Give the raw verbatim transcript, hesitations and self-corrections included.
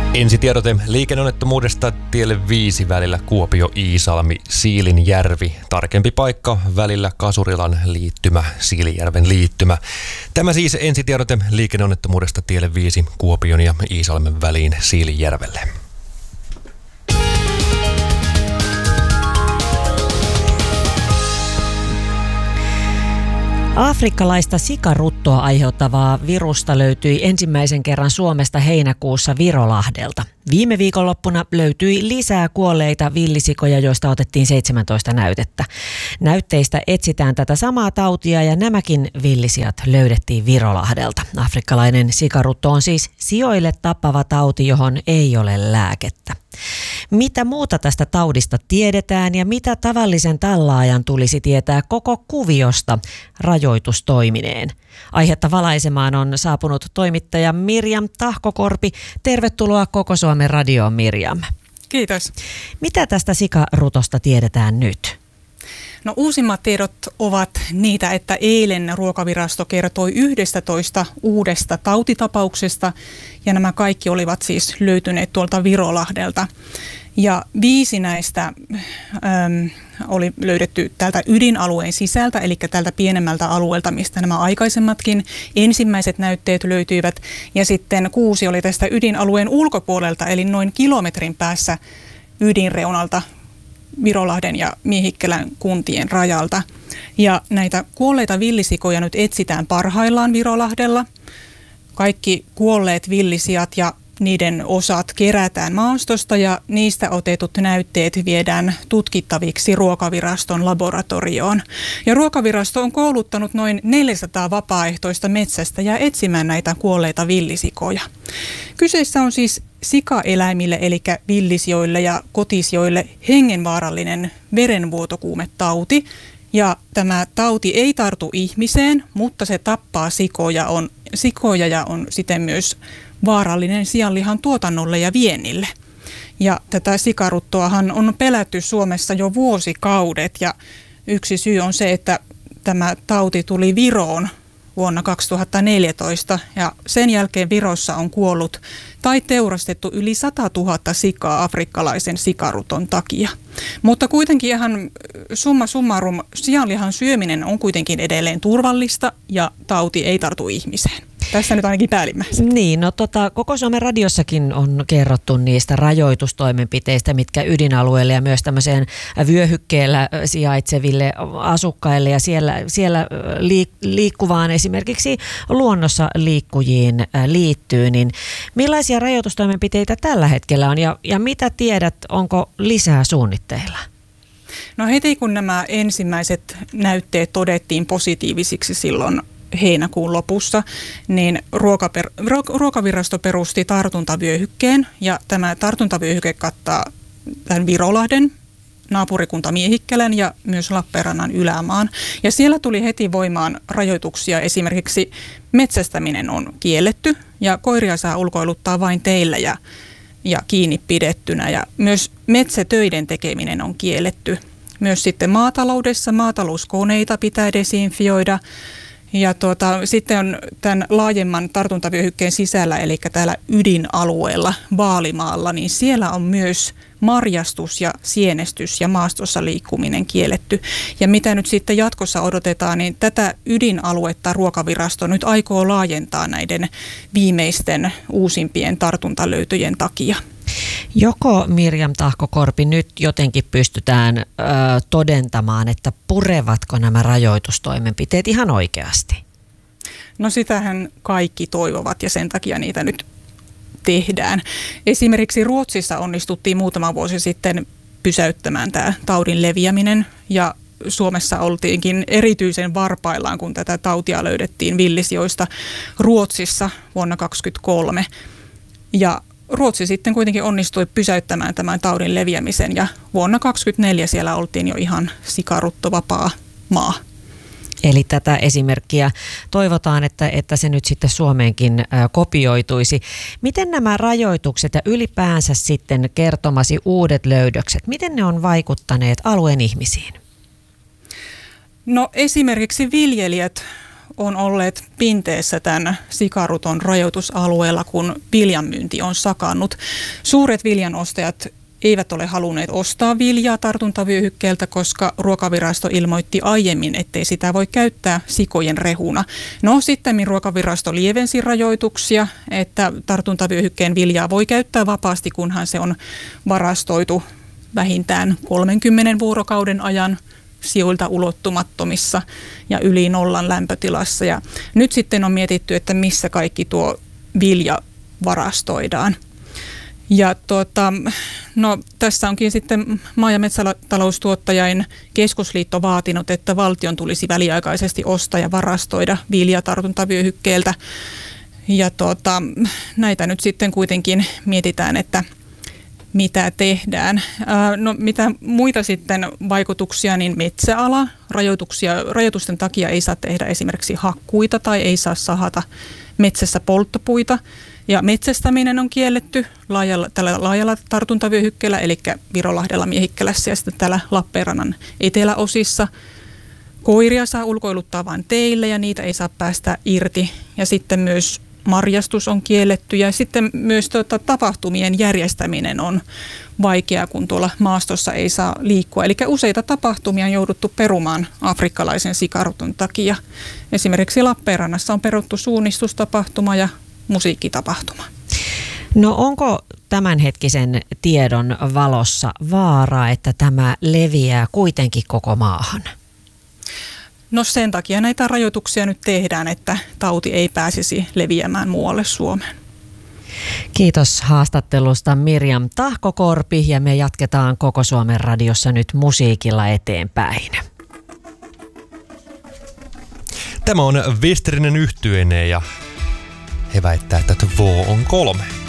Ensitiedote liikenneonnettomuudesta tielle viisi välillä Kuopio-Iisalmi-Siilinjärvi. Tarkempi paikka välillä Kasurilan liittymä, Siilinjärven liittymä. Tämä siis ensitiedote liikenneonnettomuudesta tielle viisi Kuopion ja Iisalmen väliin Siilinjärvelle. Afrikkalaista sikaruttoa aiheuttavaa virusta löytyi ensimmäisen kerran Suomesta heinäkuussa Virolahdelta. Viime viikonloppuna löytyi lisää kuolleita villisikoja, joista otettiin seitsemäntoista näytettä. Näytteistä etsitään tätä samaa tautia ja nämäkin villisijat löydettiin Virolahdelta. Afrikkalainen sikarutto on siis sioille tappava tauti, johon ei ole lääkettä. Mitä muuta tästä taudista tiedetään ja mitä tavallisen tallaajan tulisi tietää koko kuviosta rajoitustoimineen? Aihetta valaisemaan on saapunut toimittaja Mirjam Tahkokorpi. Tervetuloa Koko Suomen radioon, Mirjam. Kiitos. Mitä tästä sikarutosta tiedetään nyt? No, uusimmat tiedot ovat niitä, että eilen Ruokavirasto kertoi yhdestätoista uudesta tautitapauksesta ja nämä kaikki olivat siis löytyneet tuolta Virolahdelta. Ja viisi näistä äm, oli löydetty täältä ydinalueen sisältä, eli tältä pienemmältä alueelta, mistä nämä aikaisemmatkin ensimmäiset näytteet löytyivät. Ja sitten kuusi oli tästä ydinalueen ulkopuolelta, eli noin kilometrin päässä ydinreunalta Virolahden ja Miehikkelän kuntien rajalta. Ja näitä kuolleita villisikoja nyt etsitään parhaillaan Virolahdella. Kaikki kuolleet villisijat ja niiden osat kerätään maastosta ja niistä otetut näytteet viedään tutkittaviksi Ruokaviraston laboratorioon. Ja Ruokavirasto on kouluttanut noin neljäsataa vapaaehtoista metsästäjää etsimään näitä kuolleita villisikoja. Kyseessä on siis sikaeläimille eli villisjoille ja kotisjoille hengenvaarallinen verenvuotokuumetauti. Ja tämä tauti ei tartu ihmiseen, mutta se tappaa sikoja, on, sikoja ja on siten myös vaarallinen sianlihan tuotannolle ja viennille. Ja tätä sikaruttoahan on pelätty Suomessa jo vuosikaudet ja yksi syy on se, että tämä tauti tuli Viroon vuonna kaksituhattaneljätoista ja sen jälkeen Virossa on kuollut tai teurastettu yli sata tuhatta sikaa afrikkalaisen sikaruton takia. Mutta kuitenkin ihan summa summarum, sianlihan syöminen on kuitenkin edelleen turvallista ja tauti ei tartu ihmiseen. Tässä nyt ainakin päällimmäisenä. Niin, no tota, Koko Suomen radiossakin on kerrottu niistä rajoitustoimenpiteistä, mitkä ydinalueelle ja myös tämmöiseen vyöhykkeellä sijaitseville asukkaille ja siellä, siellä liik- liikkuvaan esimerkiksi luonnossa liikkujiin liittyy, niin millaisia rajoitustoimenpiteitä tällä hetkellä on ja, ja mitä tiedät, onko lisää suunnitteilla? No heti kun nämä ensimmäiset näytteet todettiin positiivisiksi silloin heinäkuun lopussa, niin ruokaper, Ruokavirasto perusti tartuntavyöhykkeen ja tämä tartuntavyöhyke kattaa tämän Virolahden, naapurikunta Miehikkelän ja myös Lappeenrannan ylämaan. Ja siellä tuli heti voimaan rajoituksia, esimerkiksi metsästäminen on kielletty ja koiria saa ulkoiluttaa vain teillä ja, ja kiinni pidettynä ja myös metsätöiden tekeminen on kielletty. Myös sitten maataloudessa maatalouskoneita pitää desinfioida. Ja tuota, sitten on tämän laajemman tartuntavyöhykkeen sisällä, eli täällä ydinalueella Vaalimaalla, niin siellä on myös marjastus ja sienestys ja maastossa liikkuminen kielletty. Ja mitä nyt sitten jatkossa odotetaan, niin tätä ydinaluetta Ruokavirasto nyt aikoo laajentaa näiden viimeisten uusimpien tartuntalöytöjen takia. Joko Mirjam Tahkokorpi nyt jotenkin pystytään ö, todentamaan, että purevatko nämä rajoitustoimenpiteet ihan oikeasti? No sitähän kaikki toivovat ja sen takia niitä nyt tehdään. Esimerkiksi Ruotsissa onnistuttiin muutama vuosi sitten pysäyttämään tämä taudin leviäminen ja Suomessa oltiinkin erityisen varpaillaan, kun tätä tautia löydettiin villisjoista Ruotsissa vuonna kaksituhattakaksikymmentäkolme ja Ruotsi sitten kuitenkin onnistui pysäyttämään tämän taudin leviämisen ja vuonna kaksituhattakaksikymmentäneljä siellä oltiin jo ihan sikaruttovapaa maa. Eli tätä esimerkkiä toivotaan, että, että se nyt sitten Suomeenkin ää, kopioituisi. Miten nämä rajoitukset ja ylipäänsä sitten kertomasi uudet löydökset, miten ne on vaikuttaneet alueen ihmisiin? No esimerkiksi viljelijät on olleet pinteessä tämän sikaruton rajoitusalueella, kun viljanmyynti on sakannut. Suuret viljanostajat eivät ole halunneet ostaa viljaa tartuntavyöhykkeeltä, koska Ruokavirasto ilmoitti aiemmin, ettei sitä voi käyttää sikojen rehuna. No sitten Ruokavirasto lievensi rajoituksia, että tartuntavyöhykkeen viljaa voi käyttää vapaasti, kunhan se on varastoitu vähintään kolmenkymmenen vuorokauden ajan sijoilta ulottumattomissa ja yli nollan lämpötilassa. Ja nyt sitten on mietitty, että missä kaikki tuo vilja varastoidaan. Ja tuota, no, tässä onkin sitten maa- ja metsätaloustuottajain keskusliitto vaatinut, että valtion tulisi väliaikaisesti ostaa ja varastoida vilja tartuntavyöhykkeeltä. Ja tuota, näitä nyt sitten kuitenkin mietitään, että mitä tehdään. No, mitä muita sitten vaikutuksia, niin metsäala. Rajoituksia, rajoitusten takia ei saa tehdä esimerkiksi hakkuita tai ei saa sahata metsässä polttopuita. Ja metsästäminen on kielletty laajalla, tällä laajalla tartuntavyöhykkeellä, eli Virolahdella, Miehikkälässä ja sitten täällä Lappeenrannan eteläosissa. Koiria saa ulkoiluttaa vain teille ja niitä ei saa päästä irti. Ja sitten myös marjastus on kielletty ja sitten myös tuota, tapahtumien järjestäminen on vaikeaa, kun tuolla maastossa ei saa liikkua. Eli useita tapahtumia on jouduttu perumaan afrikkalaisen sikaruton takia. Esimerkiksi Lappeenrannassa on peruttu suunnistustapahtuma ja musiikkitapahtuma. No onko tämänhetkisen tiedon valossa vaara, että tämä leviää kuitenkin koko maahan? No sen takia näitä rajoituksia nyt tehdään, että tauti ei pääsisi leviämään muualle Suomeen. Kiitos haastattelusta Mirjam Tahkokorpi ja me jatketaan Koko Suomen radiossa nyt musiikilla eteenpäin. Tämä on Westerinen yhtyeine ja he väittää, että Två on kolme.